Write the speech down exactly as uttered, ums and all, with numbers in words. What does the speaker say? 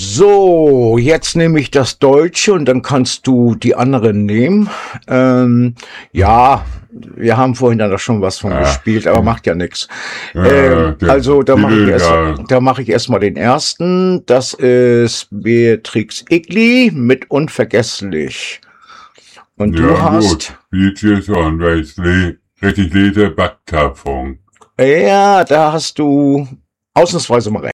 So, jetzt nehme ich das Deutsche und dann kannst du die anderen nehmen. Ähm, ja, wir haben vorhin da schon was von Ja. gespielt, aber macht ja nichts. Ja, Ähm, der- also da mache ich Titel, erst, ja. da mache ich erstmal den ersten. Das ist Beatrix Egli mit Unvergesslich. Und du Ja, hast, gut. Beatrice und wenn ich le richtig lese, Backtafung. ja, da hast du ausnahmsweise mal recht.